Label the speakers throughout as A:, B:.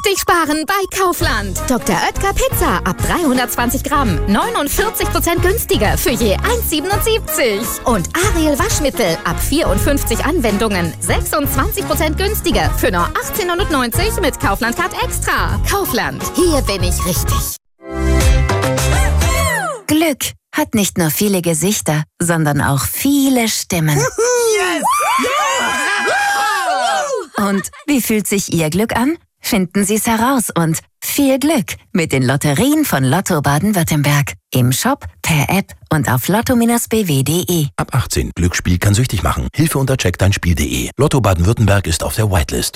A: richtig sparen bei Kaufland. Dr. Oetker Pizza ab 320 Gramm, 49% günstiger für je 1,77. Und Ariel Waschmittel ab 54 Anwendungen, 26% günstiger für nur 18,90 mit Kaufland Card Extra. Kaufland, hier bin ich richtig.
B: Glück hat nicht nur viele Gesichter, sondern auch viele Stimmen.
C: Yes!
B: Und wie fühlt sich Ihr Glück an? Finden Sie es heraus und viel Glück mit den Lotterien von Lotto Baden-Württemberg. Im Shop, per App und auf lotto-bw.de.
D: Ab 18. Glücksspiel kann süchtig machen. Hilfe unter checkdeinspiel.de. Lotto Baden-Württemberg ist auf der Whitelist.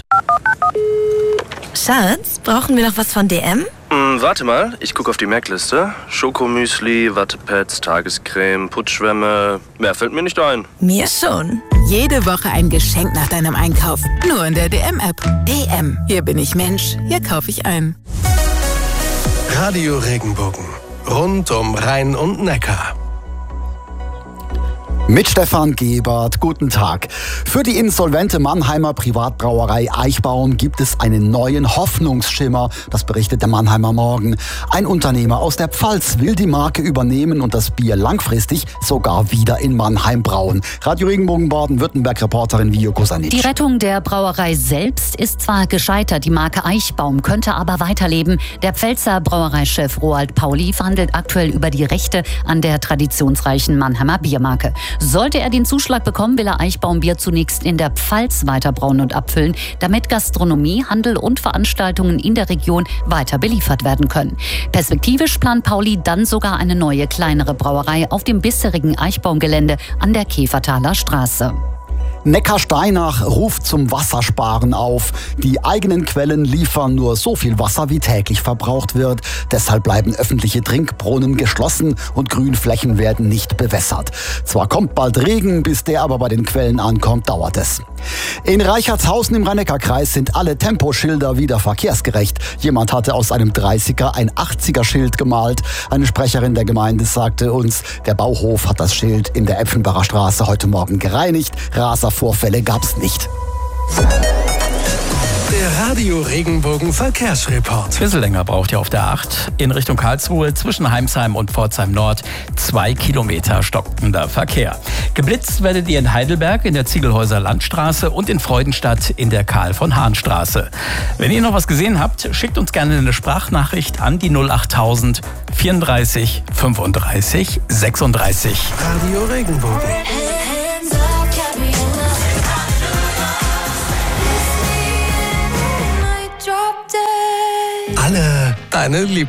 E: Schatz, brauchen wir noch was von DM?
F: Warte mal, ich gucke auf die Merkliste. Schokomüsli, Wattepads, Tagescreme, Putzschwämme. Mehr fällt mir nicht ein.
E: Mir schon.
G: Jede Woche ein Geschenk nach deinem Einkauf. Nur in der DM-App. DM. Hier bin ich Mensch. Hier kaufe ich ein.
C: Radio Regenbogen. Rund um Rhein und Neckar.
H: Mit Stefan Gebert, guten Tag. Für die insolvente Mannheimer Privatbrauerei Eichbaum gibt es einen neuen Hoffnungsschimmer, das berichtet der Mannheimer Morgen. Ein Unternehmer aus der Pfalz will die Marke übernehmen und das Bier langfristig sogar wieder in Mannheim brauen. Radio Regenbogen Baden-Württemberg-Reporterin Vio Kosanic.
I: Die Rettung der Brauerei selbst ist zwar gescheitert, die Marke Eichbaum könnte aber weiterleben. Der Pfälzer Brauereichef Roald Pauli verhandelt aktuell über die Rechte an der traditionsreichen Mannheimer Biermarke. Sollte er den Zuschlag bekommen, will er Eichbaumbier zunächst in der Pfalz weiterbrauen und abfüllen, damit Gastronomie, Handel und Veranstaltungen in der Region weiter beliefert werden können. Perspektivisch plant Pauli dann sogar eine neue, kleinere Brauerei auf dem bisherigen Eichbaumgelände an der Käfertaler Straße.
H: Neckarsteinach ruft zum Wassersparen auf. Die eigenen Quellen liefern nur so viel Wasser, wie täglich verbraucht wird. Deshalb bleiben öffentliche Trinkbrunnen geschlossen und Grünflächen werden nicht bewässert. Zwar kommt bald Regen, bis der aber bei den Quellen ankommt, dauert es. In Reichertshausen im Rhein-Neckar-Kreis sind alle Temposchilder wieder verkehrsgerecht. Jemand hatte aus einem 30er ein 80er-Schild gemalt. Eine Sprecherin der Gemeinde sagte uns, der Bauhof hat das Schild in der Äpfenbacher Straße heute Morgen gereinigt. Raservorfälle gab's nicht.
C: Der Radio Regenbogen Verkehrsreport.
J: Ein bisschen länger braucht ihr auf der 8 in Richtung Karlsruhe zwischen Heimsheim und Pforzheim Nord. 2 Kilometer stockender Verkehr. Geblitzt werdet ihr in Heidelberg in der Ziegelhäuser Landstraße und in Freudenstadt in der Karl-von-Hahn-Straße. Wenn ihr noch was gesehen habt, schickt uns gerne eine Sprachnachricht an die 08000 34 35 36.
C: Radio Regenbogen. Alle deine Liebsten.